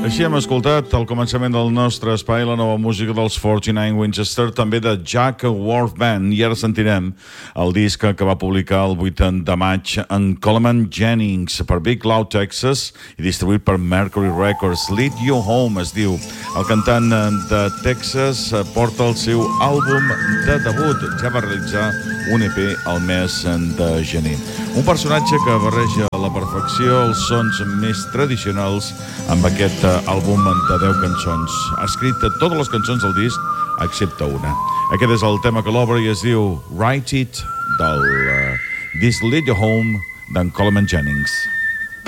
Així hem escoltat al començament del nostre espai la nova música dels 49 Winchester, també de Jack Wharf Band, i ara sentirem el disc que va publicar el 8 de maig en Coleman Jennings per Big Loud, Texas, i distribuït per Mercury Records. Lead You Home es diu. El cantant de Texas porta el seu àlbum de debut. Ja va realitzar un EP al mes de gener. Un personatge que barreja a la perfecció els sons més tradicionals amb aquest àlbum de 10 cançons. Ha escrit totes les cançons del disc, excepte una. Aquest és el tema que l'obre i es diu Write It, del disc Lead You Home d'en Coleman Jennings.